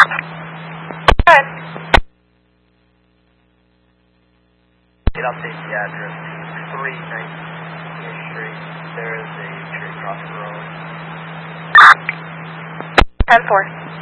Good. It updates the address to 319th Street. There is a tree across the road. 10-4.